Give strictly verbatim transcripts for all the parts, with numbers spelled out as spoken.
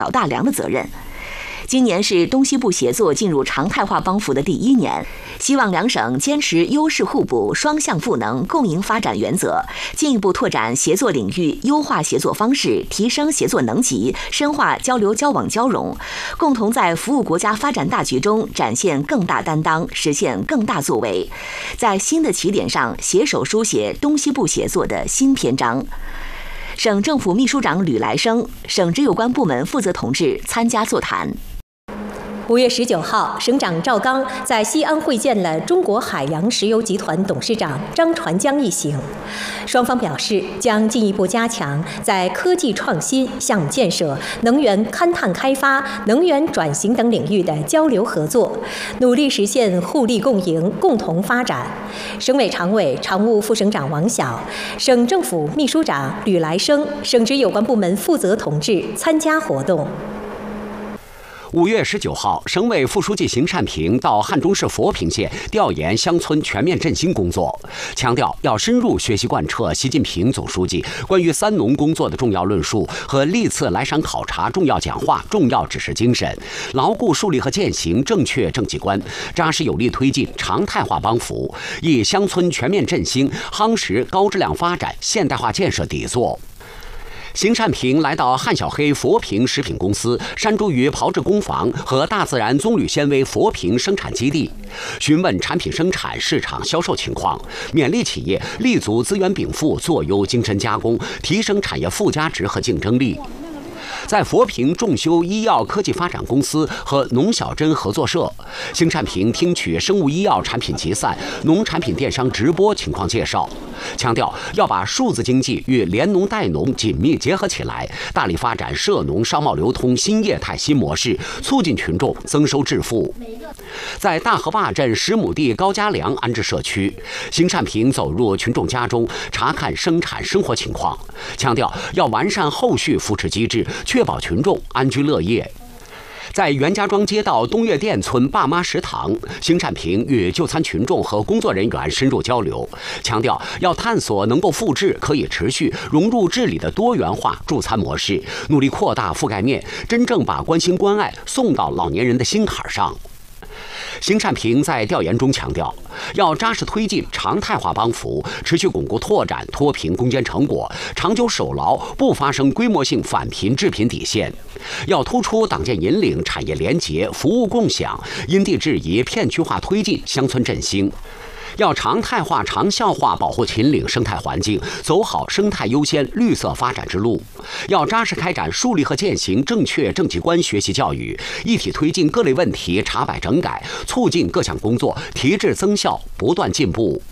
老大梁的责任。今年是东西部协作进入常态化帮扶的第一年，希望两省坚持优势互补、双向赋能、共赢发展原则，进一步拓展协作领域，优化协作方式，提升协作能级，深化交流交往交融，共同在服务国家发展大局中展现更大担当，实现更大作为，在新的起点上携手书写东西部协作的新篇章。省政府秘书长吕来生、省直有关部门负责同志参加座谈。 五月十九号，省长赵刚在西安会见了中国海洋石油集团董事长张传江一行，双方表示将进一步加强在科技创新、项目建设、能源勘探开发、能源转型等领域的交流合作，努力实现互利共赢、共同发展。省委常委、常务副省长王晓、省政府秘书长吕来生、省直有关部门负责同志参加活动。 五月十九号，省委副书记邢善平到汉中市佛坪县调研乡村全面振兴工作，强调要深入学习贯彻习近平总书记关于三农工作的重要论述和历次来省考察重要讲话、重要指示精神，牢固树立和践行正确政绩观，扎实有力推进常态化帮扶，以乡村全面振兴夯实高质量发展现代化建设底座。邢善平来到汉小黑佛坪食品公司山茱萸炮制工坊和大自然棕榈纤维佛坪生产基地，询问产品生产、市场销售情况，勉励企业立足资源禀赋，做优精深加工，提升产业附加值和竞争力。在佛坪重修医药科技发展公司和农小珍合作社，邢善平听取生物医药产品集散、农产品电商直播情况介绍，强调要把数字经济与联农带农紧密结合起来，大力发展涉农商贸流通新业态新模式，促进群众增收致富。在大河坝镇十亩地高家梁安置社区，邢善平走入群众家中，查看生产生活情况，强调要完善后续扶持机制，确保群众安居乐业。在袁家庄街道东岳店村爸妈食堂，邢善平与就餐群众和工作人员深入交流，强调要探索能够复制、可以持续融入治理的多元化助餐模式，努力扩大覆盖面，真正把关心关爱送到老年人的心坎上。邢善平在调研中强调，要扎实推进常态化帮扶，持续巩固拓展脱贫攻坚成果，长久守牢不发生规模性返贫致贫底线。要突出党建引领产业联结、服务共享，因地制宜、片区化推进乡村振兴。要常态化、长效化保护秦岭生态环境，走好生态优先、绿色发展之路。要扎实开展树立和践行正确政绩观学习教育，一体推进各类问题查摆整改，促进各项工作提质增效，不断进步。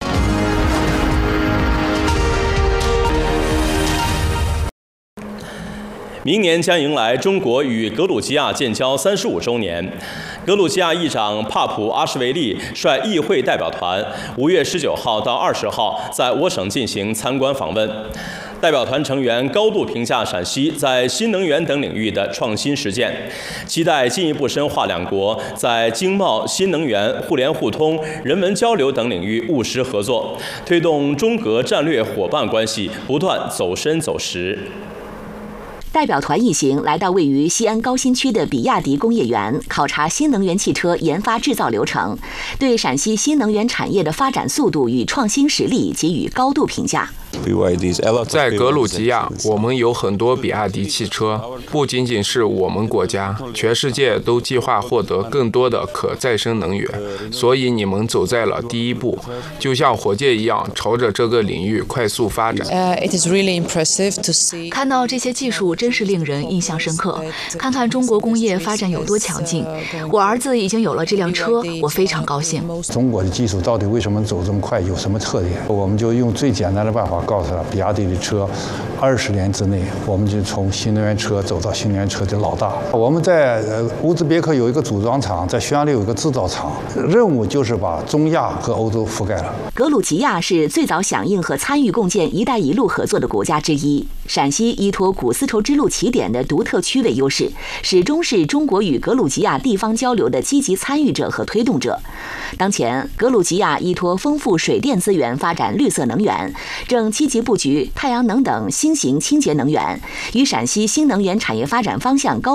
明年将迎来中国与格鲁吉亚建交三十五周年。格鲁吉亚议长帕普阿什维利率议会代表团五月十九号到二十号在我省进行参观访问。代表团成员高度评价陕西在新能源等领域的创新实践，期待进一步深化两国在经贸、新能源、互联互通、人文交流等领域务实合作，推动中格战略伙伴关系不断走深走实。 代表团一行来到位于西安高新区的比亚迪工业园，考察新能源汽车研发制造流程，对陕西新能源产业的发展速度与创新实力给予高度评价。 在格鲁吉亚，我们有很多比亚迪汽车，不仅仅是我们国家，全世界都计划获得更多的可再生能源，所以你们走在了第一步，就像火箭一样，朝着这个领域快速发展。 看到这些技术真是令人印象深刻，看看中国工业发展有多强劲。我儿子已经有了这辆车，我非常高兴。 中国的技术到底为什么走这么快，有什么特点？我们就用最简单的办法告诉他，比亚迪的车二十年之内，我们就从新能源车走到新能源车的老大。我们在乌兹别克有一个组装厂，在匈牙利有一个制造厂，任务就是把中亚和欧洲覆盖了。 格鲁吉亚是最早响应和参与共建“一带一路”合作的国家之一。 陕西依托古丝绸之路起点的独特区位优势，始终是中国与格鲁吉亚地方交流的积极参与者和推动者。当前，格鲁吉亚依托丰富水电资源发展绿色能源，正积极布局太阳能等新型清洁能源，与陕西新能源产业发展方向高